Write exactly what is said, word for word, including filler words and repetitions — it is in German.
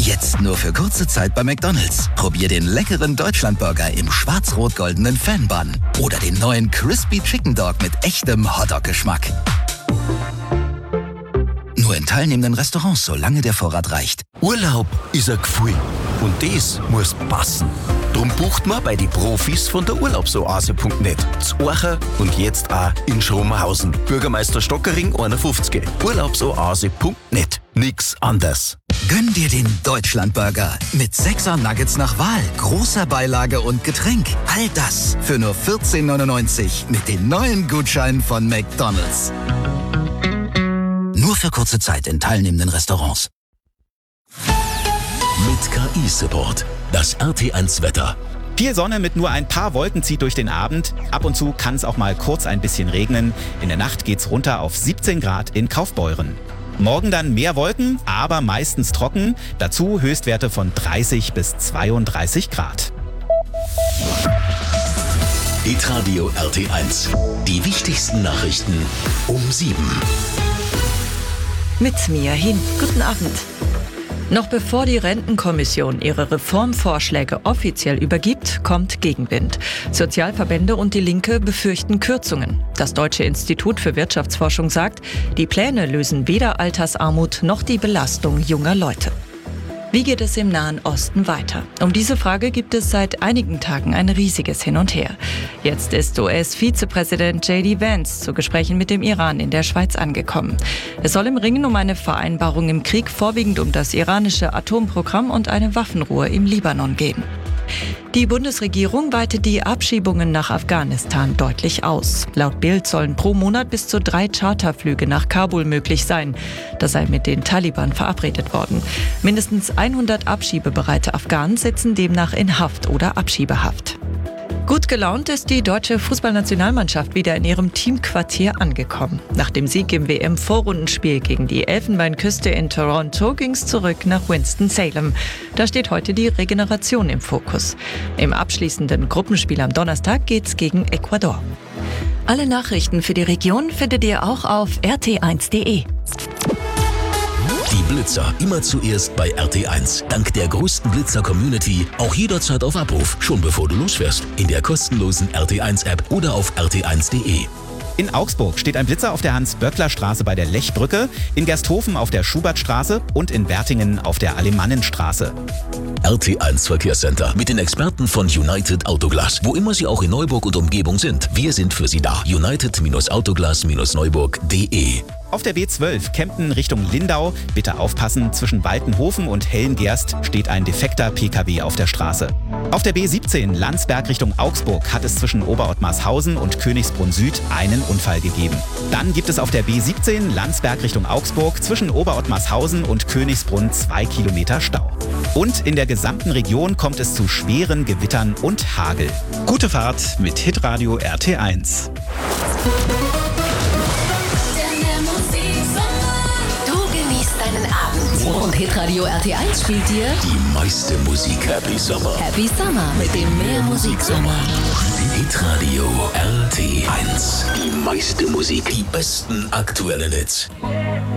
Jetzt nur für kurze Zeit bei McDonald's. Probier den leckeren Deutschlandburger im schwarz-rot-goldenen Fan-Bun. Oder den neuen Crispy Chicken Dog mit echtem Hotdog-Geschmack. Nur in teilnehmenden Restaurants, solange der Vorrat reicht. Urlaub ist ein Gefühl. Und das muss passen. Drum bucht man bei den Profis von der Urlaubsoase punkt net. Z Orcha und jetzt auch in Schromenhausen. Bürgermeister Stockering einundfünfzig. Urlaubsoase punkt net. Nix anders. Gönn dir den Deutschlandburger mit sechser Nuggets nach Wahl, großer Beilage und Getränk. All das für nur vierzehn neunundneunzig mit den neuen Gutscheinen von McDonald's. Nur für kurze Zeit in teilnehmenden Restaurants. Mit K I-Support. Das R T eins Wetter. Viel Sonne mit nur ein paar Wolken zieht durch den Abend. Ab und zu kann es auch mal kurz ein bisschen regnen. In der Nacht geht's runter auf siebzehn Grad in Kaufbeuren. Morgen dann mehr Wolken, aber meistens trocken. Dazu Höchstwerte von dreißig bis zweiunddreißig Grad. Hitradio R T eins. Die wichtigsten Nachrichten um sieben. Mit Mia Hin. Guten Abend. Noch bevor die Rentenkommission ihre Reformvorschläge offiziell übergibt, kommt Gegenwind. Sozialverbände und die Linke befürchten Kürzungen. Das Deutsche Institut für Wirtschaftsforschung sagt, die Pläne lösen weder Altersarmut noch die Belastung junger Leute. Wie geht es im Nahen Osten weiter? Um diese Frage gibt es seit einigen Tagen ein riesiges Hin und Her. Jetzt ist U S-Vizepräsident J D Vance zu Gesprächen mit dem Iran in der Schweiz angekommen. Es soll im Ringen um eine Vereinbarung im Krieg vorwiegend um das iranische Atomprogramm und eine Waffenruhe im Libanon gehen. Die Bundesregierung weitet die Abschiebungen nach Afghanistan deutlich aus. Laut Bild sollen pro Monat bis zu drei Charterflüge nach Kabul möglich sein. Das sei mit den Taliban verabredet worden. Mindestens hundert abschiebebereite Afghanen sitzen demnach in Haft oder Abschiebehaft. Gut gelaunt ist die deutsche Fußballnationalmannschaft wieder in ihrem Teamquartier angekommen. Nach dem Sieg im W M-Vorrundenspiel gegen die Elfenbeinküste in Toronto ging es zurück nach Winston-Salem. Da steht heute die Regeneration im Fokus. Im abschließenden Gruppenspiel am Donnerstag geht's gegen Ecuador. Alle Nachrichten für die Region findet ihr auch auf r t eins punkt d e. Die Blitzer immer zuerst bei R T eins. Dank der größten Blitzer-Community auch jederzeit auf Abruf, schon bevor du losfährst. In der kostenlosen R T eins App oder auf r t eins punkt d e. In Augsburg steht ein Blitzer auf der Hans-Böckler-Straße bei der Lechbrücke, in Gersthofen auf der Schubertstraße und in Wertingen auf der Alemannenstraße. R T eins Verkehrscenter mit den Experten von United Autoglas. Wo immer Sie auch in Neuburg und Umgebung sind, wir sind für Sie da. United Autoglas Neuburg punkt d e. Auf der B zwölf Kempten Richtung Lindau, bitte aufpassen, zwischen Waltenhofen und Hellengerst steht ein defekter P K W auf der Straße. Auf der B siebzehn Landsberg Richtung Augsburg hat es zwischen Oberottmarshausen und Königsbrunn Süd einen Unfall gegeben. Dann gibt es auf der B siebzehn Landsberg Richtung Augsburg zwischen Oberottmarshausen und Königsbrunn zwei Kilometer Stau. Und in der gesamten Region kommt es zu schweren Gewittern und Hagel. Gute Fahrt mit Hitradio R T eins. Und Hitradio R T eins spielt dir Die meiste Musik. Happy Summer. Happy Summer mit dem Mehr Musik Sommer. Hitradio R T eins. Die meiste Musik. Die besten aktuellen Hits.